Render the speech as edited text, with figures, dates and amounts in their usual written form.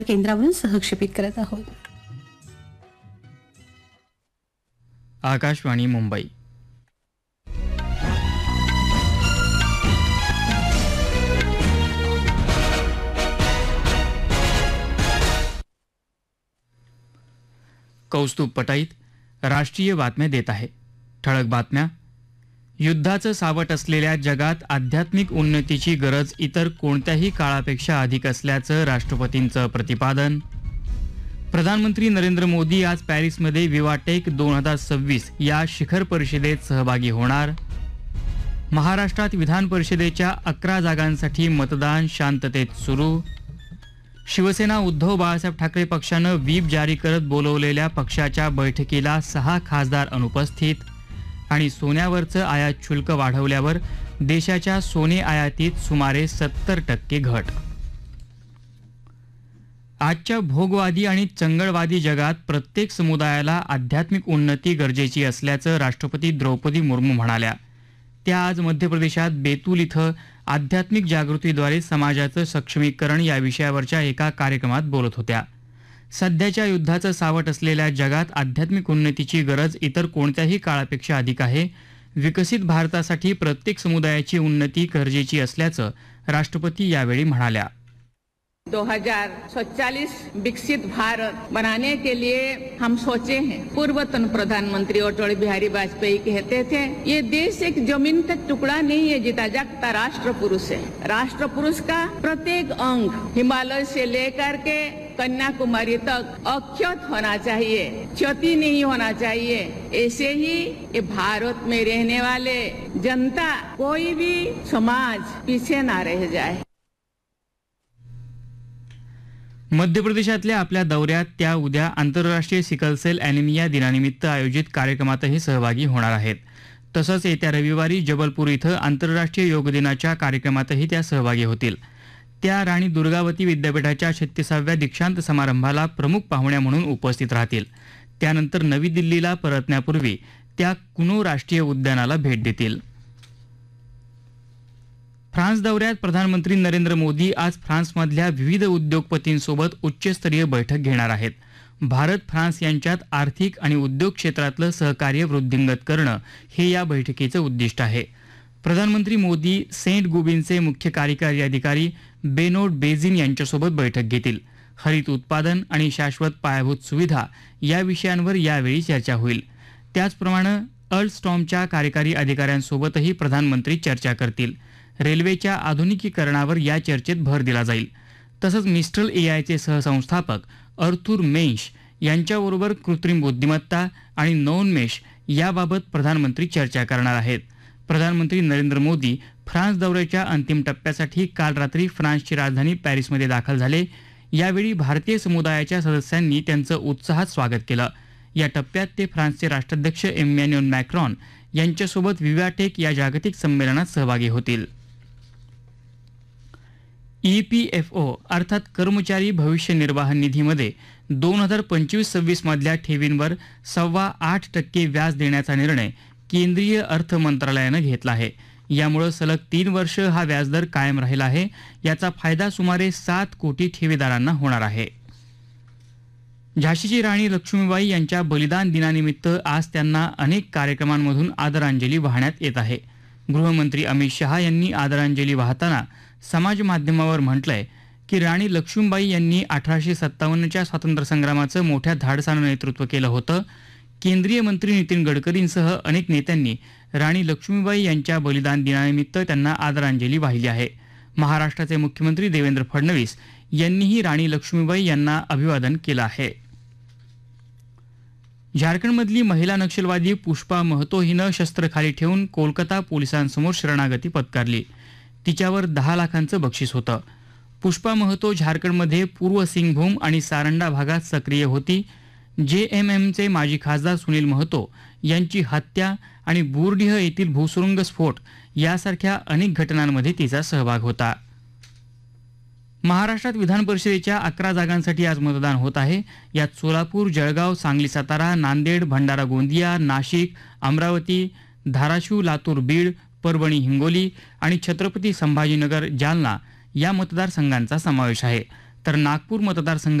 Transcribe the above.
केंद्रावरून सहक्षेपित करत आहोत. आकाशवाणी मुंबई. कौस्तुभ पटाईत राष्ट्रीय बातम्या देत आहे. ठळक बातम्या. युद्धाचं सावट असलेल्या जगात आध्यात्मिक उन्नतीची गरज इतर कोणत्याही काळापेक्षा अधिक असल्याचं राष्ट्रपतींचं प्रतिपादन. प्रधानमंत्री नरेंद्र मोदी आज पॅरिसमध्ये विवाटेक 2026 या शिखर परिषदेत सहभागी होणार. महाराष्ट्रात विधान परिषदेच्या 11 जागांसाठी मतदान शांततेत सुरू. शिवसेना उद्धव बाळासाहेब ठाकरे पक्षानं व्हीप जारी करत बोलवलेल्या पक्षाच्या बैठकीला 6 खासदार अनुपस्थित. आणि सोन्यावरचं आयात शुल्क वाढवल्यावर देशाच्या सोने आयातीत सुमारे 70% घट. आजच्या भोगवादी आणि चंगळवादी जगात प्रत्येक समुदायाला आध्यात्मिक उन्नती गरजेची असल्याचं राष्ट्रपती द्रौपदी मुर्मू म्हणाल्या. त्या आज मध्य प्रदेशात बेतूल इथं आध्यात्मिक जागृतीद्वारे समाजाचं सक्षमीकरण या विषयावरच्या एका कार्यक्रमात बोलत होत्या. सध्याच्या युद्धाचं सावट असलेल्या जगात आध्यात्मिक उन्नतीची गरज इतर कोणत्याही काळापेक्षा अधिक आहे. विकसित भारतासाठी प्रत्येक समुदायाची उन्नती गरजेची असल्याचं राष्ट्रपती यावेळी म्हणाल्या. 2047 विकसित भारत बनाने के लिए हम सोचे हैं. पूर्वतन प्रधानमंत्री अटल बिहारी वाजपेयी कहते थे, ये देश एक जमीन का टुकड़ा नहीं है, जीता जागता राष्ट्र पुरुष है. राष्ट्र पुरुष का प्रत्येक अंग हिमालय से लेकर के कन्याकुमारी तक अक्षत होना चाहिए, क्षति नहीं होना चाहिए. ऐसे ही ये भारत में रहने वाले जनता, कोई भी समाज पीछे ना रह जाए. मध्य प्रदेशातल्या आपल्या दौऱ्यात त्या उद्या आंतरराष्ट्रीय सिकलसेल ॲनिमिया दिनानिमित्त आयोजित कार्यक्रमातही सहभागी होणार आहेत. तसंच येत्या रविवारी जबलपूर इथं आंतरराष्ट्रीय योग दिनाच्या कार्यक्रमातही त्या सहभागी होतील. त्या राणी दुर्गावती विद्यापीठाच्या 36व्या दीक्षांत समारंभाला प्रमुख पाहुण्या म्हणून उपस्थित राहतील. त्यानंतर नवी दिल्लीला परतण्यापूर्वी त्या कुनो राष्ट्रीय उद्यानाला भेट देतील. फ्रान्स दौऱ्यात प्रधानमंत्री नरेंद्र मोदी आज फ्रान्समधल्या विविध उद्योगपतींसोबत उच्चस्तरीय बैठक घेणार आहेत. भारत फ्रान्स यांच्यात आर्थिक आणि उद्योग क्षेत्रातलं सहकार्य वृद्धिंगत करणं हे या बैठकीचं उद्दिष्ट आहे. प्रधानमंत्री मोदी सेंट गुबिनचे मुख्य कार्यकारी अधिकारी बेनोड बेझिन यांच्यासोबत बैठक घेतील. हरित उत्पादन आणि शाश्वत पायाभूत सुविधा या विषयांवर यावेळी चर्चा होईल. त्याचप्रमाणे अल्स्टॉमच्या कार्यकारी अधिकाऱ्यांसोबतही प्रधानमंत्री चर्चा करतील. रेल्वेच्या आधुनिकीकरणावर या चर्चेत भर दिला जाईल. तसंच मिस्ट्रल एआयचे सहसंस्थापक अर्थुर मेंश यांच्याबरोबर कृत्रिम बुद्धिमत्ता आणि नवोन्मेष याबाबत प्रधानमंत्री चर्चा करणार आहेत. प्रधानमंत्री नरेंद्र मोदी फ्रान्स दौऱ्याच्या अंतिम टप्प्यासाठी काल रात्री फ्रान्सची राजधानी पॅरिसमध्ये दाखल झाले. यावेळी भारतीय समुदायाच्या सदस्यांनी त्यांचं उत्साहात स्वागत केलं. या टप्प्यात ते फ्रान्सचे राष्ट्राध्यक्ष इमॅन्युएल मॅक्रॉन यांच्यासोबत विवाटेक या जागतिक संमेलनात सहभागी होतील. EPFO अर्थात कर्मचारी भविष्य निर्वाह निधीमध्ये 2025-26 मधल्या ठेवींवर 8.25% व्याज देण्याचा निर्णय केंद्रीय अर्थ मंत्रालयानं घेतला आहे. यामुळे सलग 3 वर्ष हा व्याजदर कायम राहिला आहे. याचा फायदा सुमारे 7 कोटी ठेवीदारांना होणार आहे. झाशीची राणी लक्ष्मीबाई यांच्या बलिदान दिनानिमित्त आज त्यांना अनेक कार्यक्रमांमधून आदरांजली वाहण्यात येत आहे. गृहमंत्री अमित शहा यांनी आदरांजली वाहताना समाज माध्यमावर म्हटलंय की राणी लक्ष्मीबाई यांनी 1857च्या स्वातंत्र्य संग्रामाचं मोठ्या धाडसानं नेतृत्व केलं होतं. केंद्रीय मंत्री नितीन गडकरींसह अनेक नेत्यांनी राणी लक्ष्मीबाई यांच्या बलिदान दिनानिमित्त त्यांना आदरांजली वाहिली आहे. महाराष्ट्राचे मुख्यमंत्री देवेंद्र फडणवीस यांनीही राणी लक्ष्मीबाई यांना अभिवादन केलं आहे. झारखंडमधली महिला नक्षलवादी पुष्पा महतो हिनं शस्त्र खाली ठेवून कोलकाता पोलिसांसमोर शरणागती पत्कारली. तिच्यावर 10 लाखांचं बक्षीस होतं. पुष्पा महतो झारखंडमध्ये पूर्व सिंगभूम आणि सारंडा भागात सक्रिय होती. JMMचे माजी खासदार सुनील महतो यांची हत्या आणि बुरडीह येथील भूसुरुंग स्फोट यासारख्या अनेक घटनांमध्ये तिचा सहभाग होता. महाराष्ट्रात विधान परिषदेच्या 11 जागांसाठी आज मतदान होत आहे. यात सोलापूर, जळगाव, सांगली, सातारा, नांदेड, भंडारा, गोंदिया, नाशिक, अमरावती, धाराशिव, लातूर, बीड, परभणी, हिंगोली आणि छत्रपती संभाजीनगर, जालना या मतदारसंघांचा समावेश आहे. तर नागपूर मतदारसंघ